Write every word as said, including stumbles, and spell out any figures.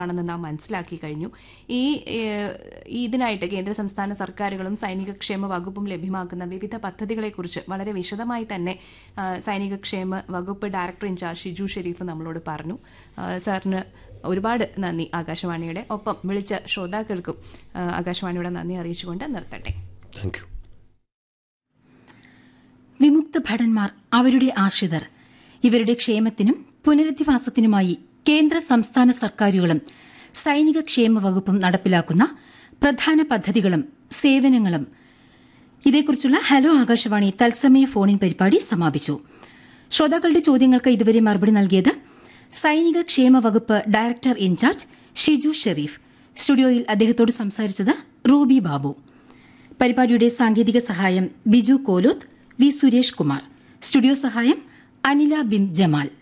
ആണെന്ന് നാം മനസ്സിലാക്കി കഴിഞ്ഞു. ഈ ഇതിനായിട്ട് കേന്ദ്ര സംസ്ഥാന സർക്കാരുകളും സൈനിക ക്ഷേമ വകുപ്പും ലഭ്യമാക്കുന്ന വിവിധ പദ്ധതികളെക്കുറിച്ച് വളരെ വിശദമായി തന്നെ സൈനിക ക്ഷേമ വകുപ്പ് ഡയറക്ടർ ഇൻചാർജ് ഷിജു ഷെരീഫ് നമ്മളോട് പറഞ്ഞു. സാറിന് ഒരുപാട് നന്ദി. ആകാശവാണിയുടെ ഒപ്പം വിളിച്ച ശ്രോതാക്കൾക്കും ആകാശവാണിയുടെ നന്ദി അറിയിച്ചുകൊണ്ട് നിർത്തട്ടെ. വിമുക്ത ഭടന്മാർ, അവരുടെ ആശ്രിതർ, ഇവരുടെ ക്ഷേമത്തിനും പുനരധിവാസത്തിനുമായി കേന്ദ്ര സംസ്ഥാന സർക്കാരുകളും സൈനിക ക്ഷേമ വകുപ്പും നടപ്പിലാക്കുന്ന പ്രധാന പദ്ധതികളും സേവനങ്ങളും ഇതേക്കുറിച്ചുള്ള ഹലോ ആകാശവാണി തത്സമയ ഫോണിൻ പരിപാടി സമാപിച്ചു. ശ്രോതാക്കളുടെ ചോദ്യങ്ങൾക്ക് ഇതുവരെ മറുപടി നൽകിയത് സൈനിക ക്ഷേമ വകുപ്പ് ഡയറക്ടർ ഇൻചാർജ് ഷിജു ഷെരീഫ്. സ്റ്റുഡിയോയിൽ അദ്ദേഹത്തോട് സംസാരിച്ചത് റൂബി ബാബു. പരിപാടിയുടെ സാങ്കേതിക സഹായം ബിജു കോലോത്ത്, വി സുരേഷ് കുമാർ. സ്റ്റുഡിയോ സഹായം അനില ബിൻ ജമാൽ.